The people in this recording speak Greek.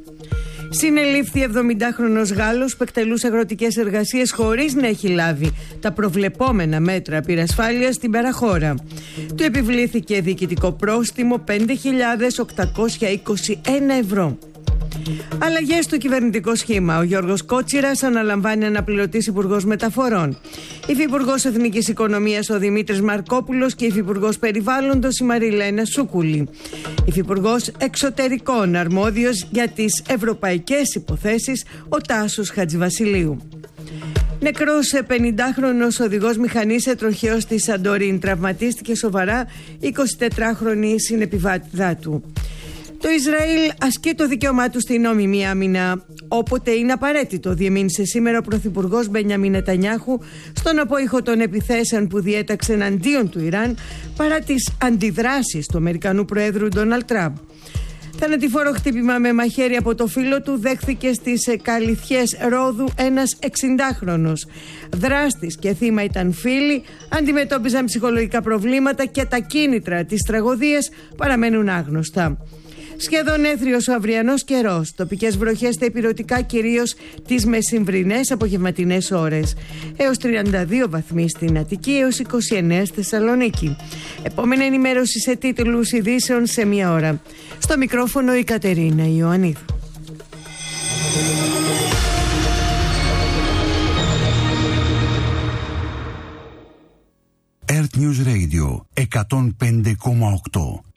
Συνελήφθη 70χρονος Γάλλος που εκτελούσε αγροτικές εργασίες χωρίς να έχει λάβει τα προβλεπόμενα μέτρα πυρασφάλειας στην παραχώρα. Του επιβλήθηκε διοικητικό πρόστιμο 5.821 ευρώ. Αλλαγές στο κυβερνητικό σχήμα. Ο Γιώργος Κότσιρας αναλαμβάνει αναπληρωτής Υπουργός Μεταφορών. Υφυπουργός Εθνικής Οικονομίας ο Δημήτρης Μαρκόπουλος και Υφυπουργός Περιβάλλοντος η Μαριλένα Σούκουλη. Υφυπουργός Εξωτερικών αρμόδιος για τις ευρωπαϊκές υποθέσεις ο Τάσος Χατζηβασιλείου. Νεκρός 50χρονος οδηγός μηχανής τροχαίος στη Σαντορίνη. Τραυματίστηκε σοβαρά 24χρονη συνεπιβάτηδά του. Το Ισραήλ ασκεί το δικαίωμά του στην νόμιμη άμυνα όποτε είναι απαραίτητο, διεμήνυσε σήμερα ο Πρωθυπουργός Μπενιαμίν Νετανιάχου στον απόϊχο των επιθέσεων που διέταξε εναντίον του Ιράν παρά τις αντιδράσεις του Αμερικανού Προέδρου Ντόναλντ Τραμπ. Θανατηφόρο χτύπημα με μαχαίρι από το φίλο του δέχθηκε στις Καλυθιές Ρόδου ένας 60χρονος. Δράστης και θύμα ήταν φίλοι, αντιμετώπιζαν ψυχολογικά προβλήματα και τα κίνητρα της τραγωδίας παραμένουν άγνωστα. Σχεδόν έθριος ο αυριανός καιρός. Τοπικές βροχές στα ηπειρωτικά, κυρίως τις μεσημβρινές απογευματινές ώρες. Έως 32 βαθμοί στην Αττική, έως 29 στη Θεσσαλονίκη. Επόμενη ενημέρωση σε τίτλους ειδήσεων σε μία ώρα. Στο μικρόφωνο η Κατερίνα Ιωαννίδου. Earth News Radio 105,8